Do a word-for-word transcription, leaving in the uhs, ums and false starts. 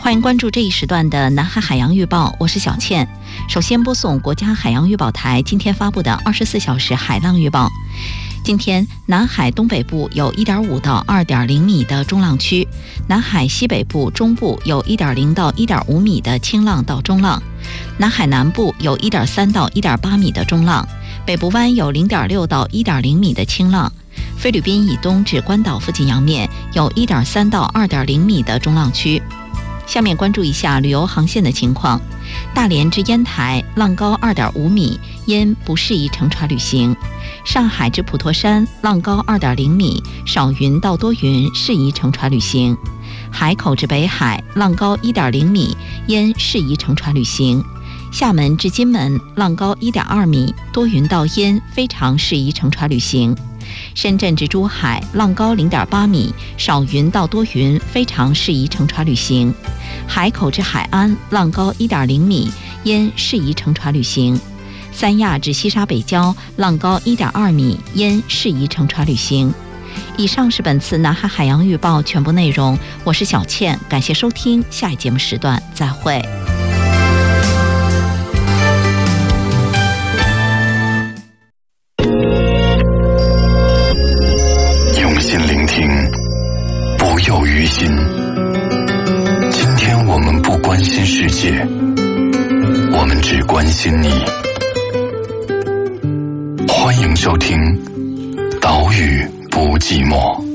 欢迎关注这一时段的南海海洋预报，我是小倩。首先播送国家海洋预报台今天发布的二十四小时海浪预报。今天南海东北部有 一点五到二点零米的中浪区，南海西北部、中部有 一点零到一点五米的轻浪到中浪，南海南部有 一点三到一点八米的中浪，北部湾有 零点六到一点零米的轻浪，菲律宾以东至关岛附近洋面有 一点三到二点零米的中浪区。下面关注一下旅游航线的情况。大连至烟台浪高 二点五米，因不适宜乘船旅行。上海至普陀山浪高 二点零米，少云到多云，适宜乘船旅行。海口至北海浪高 一点零米，因适宜乘船旅行。厦门至金门浪高 一点二米，多云到阴，非常适宜乘船旅行。深圳至珠海浪高 零点八米，少云到多云，非常适宜乘船旅行。海口至海安浪高 一点零米，因适宜乘船旅行。三亚至西沙北礁浪高 一点二米，因适宜乘船旅行。以上是本次南海海洋预报全部内容，我是小倩，感谢收听，下一节目时段再会。 用心聆听，不囿于心。今天我们不关心世界，我们只关心你。欢迎收听《岛屿不寂寞》。